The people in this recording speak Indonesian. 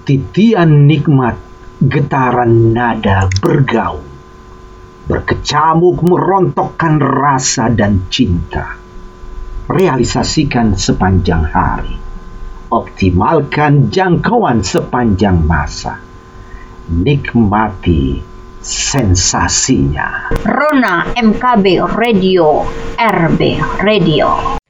titian nikmat, getaran nada bergaung, berkecamuk merontokkan rasa dan cinta. Realisasikan sepanjang hari, optimalkan jangkauan sepanjang masa, nikmati sensasinya. Rona MKB Radio, RB Radio.